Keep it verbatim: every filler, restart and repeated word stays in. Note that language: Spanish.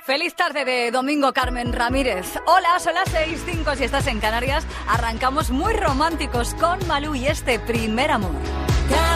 Feliz tarde de domingo, Carmen Ramírez. Hola, son las seis cinco si estás en Canarias. Arrancamos muy románticos con Malú y este Primer Amor.